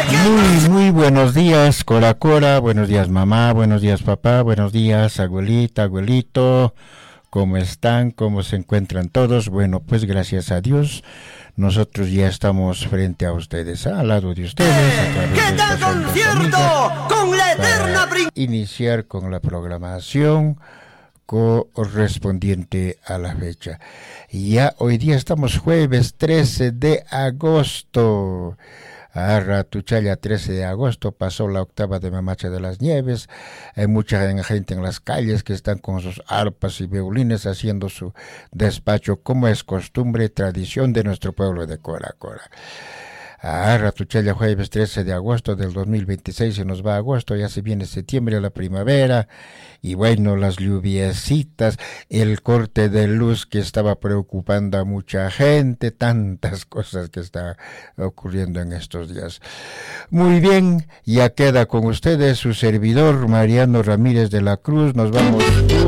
Muy buenos días, Cora Cora, buenos días mamá, buenos días papá, buenos días abuelita, abuelito, ¿cómo están? ¿Cómo se encuentran todos? Bueno, pues gracias a Dios, nosotros ya estamos frente a ustedes, al lado de ustedes, a través ¿Qué tal concierto con la eterna iniciar con la programación correspondiente a la fecha. Ya hoy día estamos jueves 13 de agosto. Ratuchalla 13 de agosto, pasó la octava de Mamacha de las Nieves. Hay mucha gente en las calles que están con sus arpas y violines haciendo su despacho, como es costumbre y tradición de nuestro pueblo de Cora Cora. Ratuchalla jueves 13 de agosto del 2026, se nos va agosto, ya se viene septiembre, la primavera, y bueno, las lluviecitas, el corte de luz que estaba preocupando a mucha gente, tantas cosas que está ocurriendo en estos días. Muy bien, ya queda con ustedes su servidor Mariano Ramírez de la Cruz, nos vamos